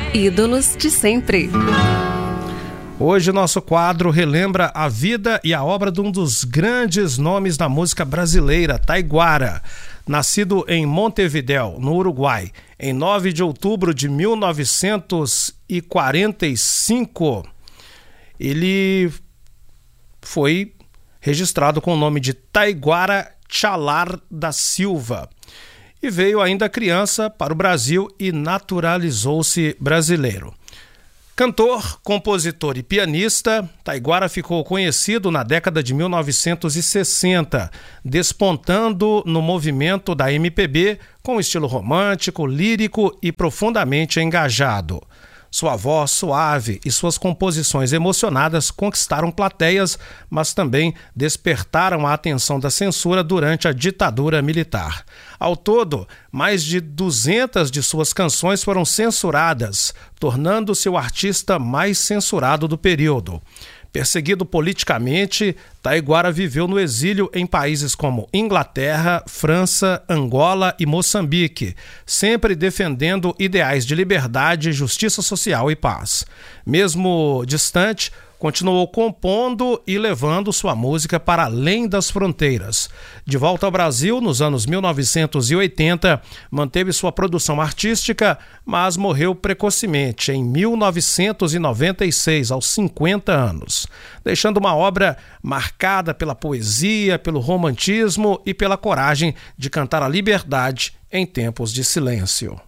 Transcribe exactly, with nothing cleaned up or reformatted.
Ídolos de sempre. Hoje nosso quadro relembra a vida e a obra de um dos grandes nomes da música brasileira, Taiguara. Nascido em Montevidéu, no Uruguai, em nove de outubro de mil novecentos e quarenta e cinco, ele foi registrado com o nome de Taiguara Chalar da Silva. E veio ainda criança para o Brasil e naturalizou-se brasileiro. Cantor, compositor e pianista, Taiguara ficou conhecido na década de mil novecentos e sessenta, despontando no movimento da M P B com estilo romântico, lírico e profundamente engajado. Sua voz suave e suas composições emocionadas conquistaram plateias, mas também despertaram a atenção da censura durante a ditadura militar. Ao todo, mais de duzentas de suas canções foram censuradas, tornando-se o artista mais censurado do período. Perseguido politicamente, Taiguara viveu no exílio em países como Inglaterra, França, Angola e Moçambique, sempre defendendo ideais de liberdade, justiça social e paz. Mesmo distante, continuou compondo e levando sua música para além das fronteiras. De volta ao Brasil, nos anos mil novecentos e oitenta, manteve sua produção artística, mas morreu precocemente, em mil novecentos e noventa e seis, aos cinquenta anos, deixando uma obra marcada pela poesia, pelo romantismo e pela coragem de cantar a liberdade em tempos de silêncio.